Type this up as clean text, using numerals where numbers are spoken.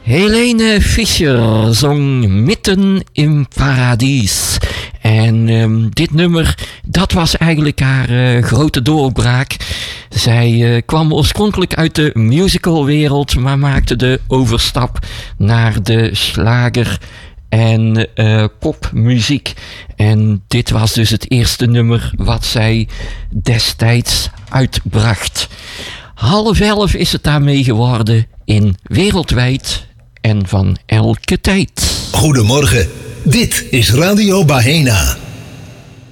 Helene Fischer zong Mitten im Paradies. En dit nummer, dat was eigenlijk haar grote doorbraak. Zij kwam oorspronkelijk uit de musicalwereld, maar maakte de overstap naar de slager en popmuziek. En dit was dus het eerste nummer wat zij destijds uitbracht. 10:30 is het daarmee geworden in Wereldwijd en van elke tijd. Goedemorgen, dit is Radio Bahena.